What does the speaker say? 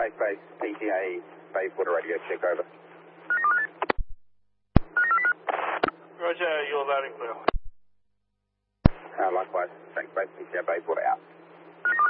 Base, PTA, Bayswater radio check, over. Roger, you're loud and clear. Likewise, thanks, Base, PTA, Bayswater out.